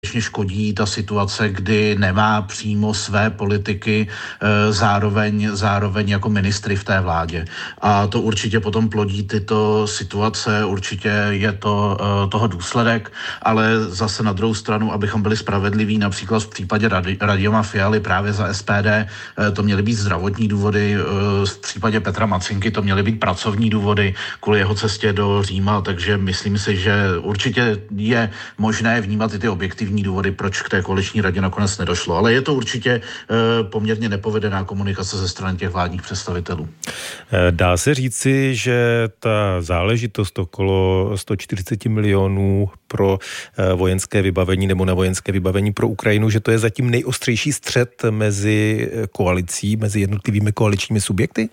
škodí ta situace, kdy nemá přímo své politiky zároveň jako ministry v té vládě. A to určitě potom plodí tyto situace, určitě je to toho důsledek, ale zase na druhou stranu, abychom byli spravedliví, například v případě Radima Fialy právě za SPD, to měly být zdravotní důvody, v případě Petra Macinky to měly být pracovní důvody kvůli jeho cestě do Říma, takže myslím si, že určitě je možné vnímat i ty objektivní důvody, proč k té koaliční radě nakonec nedošlo. Ale je to určitě poměrně nepovedená komunikace ze strany těch vládních představitelů. Dá se říci, že ta záležitost okolo 140 milionů pro vojenské vybavení nebo na vojenské vybavení pro Ukrajinu, že to je zatím nejostřejší střet mezi koalicí, mezi jednotlivými koaličními subjekty?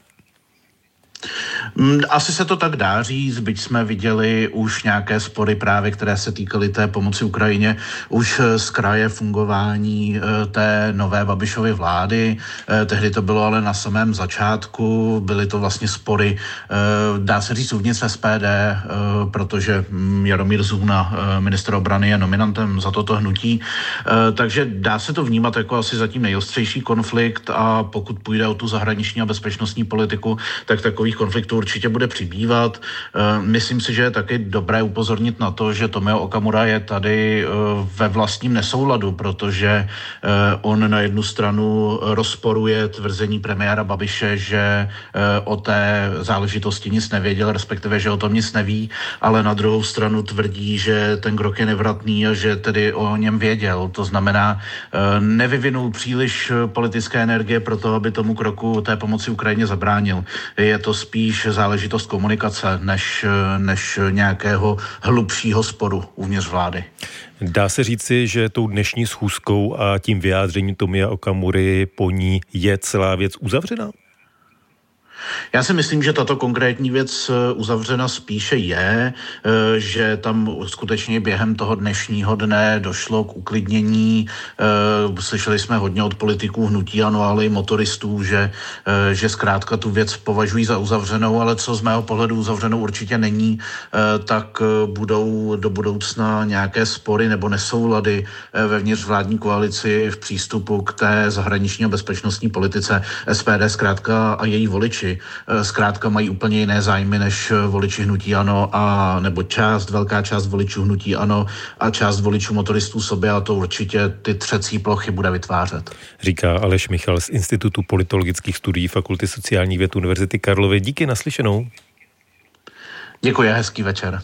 Asi se to tak dá říct, byť jsme viděli už nějaké spory právě, které se týkaly té pomoci Ukrajině, už z kraje fungování té nové Babišovy vlády. Tehdy to bylo ale na samém začátku, byly to vlastně spory, dá se říct uvnitř SPD, protože Jaromír Zůna, ministr obrany, je nominantem za toto hnutí. Takže dá se to vnímat jako asi zatím nejostřejší konflikt a pokud půjde o tu zahraniční a bezpečnostní politiku, tak takových konfliktů určitě bude přibývat. Myslím si, že je taky dobré upozornit na to, že Tomio Okamura je tady ve vlastním nesouladu, protože on na jednu stranu rozporuje tvrzení premiéra Babiše, že o té záležitosti nic nevěděl, respektive, že o tom nic neví, ale na druhou stranu tvrdí, že ten krok je nevratný a že tedy o něm věděl. To znamená, nevyvinul příliš politické energie pro to, aby tomu kroku té pomoci Ukrajině zabránil. Je to spíš záležitost komunikace, než nějakého hlubšího sporu uvnitř vlády. Dá se říci, že tou dnešní schůzkou a tím vyjádřením Tomia Okamury po ní je celá věc uzavřená? Já si myslím, že tato konkrétní věc uzavřena spíše je, že tam skutečně během toho dnešního dne došlo k uklidnění. Slyšeli jsme hodně od politiků hnutí ANO, ale i motoristů, že zkrátka tu věc považují za uzavřenou, ale co z mého pohledu uzavřenou určitě není, tak budou do budoucna nějaké spory nebo nesoulady vevnitř vládní koalici v přístupu k té zahraniční a bezpečnostní politice. SPD zkrátka a její voliči zkrátka mají úplně jiné zájmy než voliči hnutí ANO nebo velká část voličů hnutí ANO a část voličů motoristů sobě a to určitě ty třecí plochy bude vytvářet. Říká Aleš Michal z Institutu politologických studií Fakulty sociálních věd Univerzity Karlovy. Díky, naslyšenou. Děkuji, hezký večer.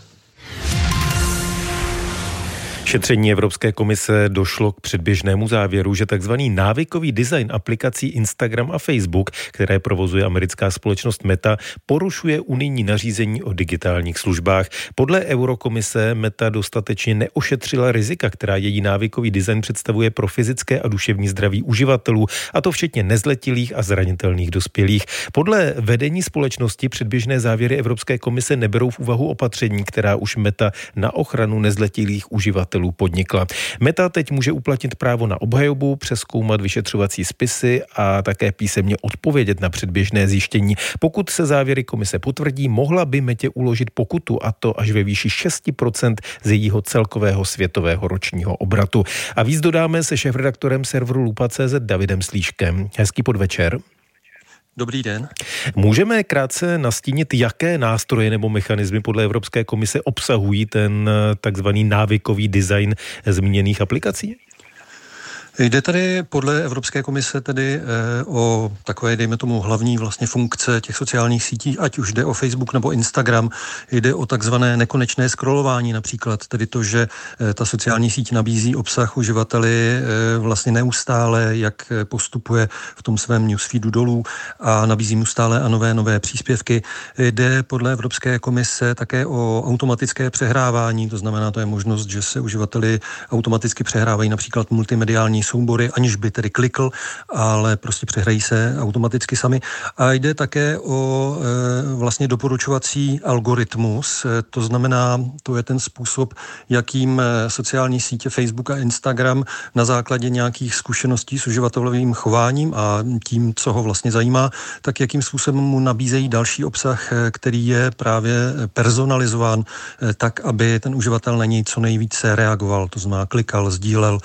Šetření Evropské komise došlo k předběžnému závěru, že takzvaný návykový design aplikací Instagram a Facebook, které provozuje americká společnost Meta, porušuje unijní nařízení o digitálních službách. Podle Eurokomise Meta dostatečně neošetřila rizika, která její návykový design představuje pro fyzické a duševní zdraví uživatelů, a to včetně nezletilých a zranitelných dospělých. Podle vedení společnosti předběžné závěry Evropské komise neberou v úvahu opatření, která už Meta na ochranu nezletilých uživatelů podnikla. Meta teď může uplatnit právo na obhajobu, přezkoumat vyšetřovací spisy a také písemně odpovědět na předběžné zjištění. Pokud se závěry komise potvrdí, mohla by Metě uložit pokutu, a to až ve výši 6% z jejího celkového světového ročního obratu. A víc dodáme se šéfredaktorem serveru Lupa.cz Davidem Slíškem. Hezký podvečer. Dobrý den. Můžeme krátce nastínit, jaké nástroje nebo mechanismy podle Evropské komise obsahují ten takzvaný návykový design zmíněných aplikací? Jde tady podle Evropské komise tedy o takové, dejme tomu, hlavní vlastně funkce těch sociálních sítí, ať už jde o Facebook nebo Instagram, jde o takzvané nekonečné scrollování například, tedy to, že ta sociální síť nabízí obsah uživateli vlastně neustále, jak postupuje v tom svém newsfeedu dolů a nabízí mu stále a nové příspěvky. Jde podle Evropské komise také o automatické přehrávání, to znamená, to je možnost, že se uživateli automaticky přehrávají například multimediální soubory, aniž by tedy klikl, ale prostě přehrají se automaticky sami. A jde také o vlastně doporučovací algoritmus, to znamená, to je ten způsob, jakým sociální sítě Facebook a Instagram na základě nějakých zkušeností s uživatelovým chováním a tím, co ho vlastně zajímá, tak jakým způsobem mu nabízejí další obsah, který je právě personalizován tak, aby ten uživatel na něj co nejvíce reagoval, to znamená klikal, sdílel,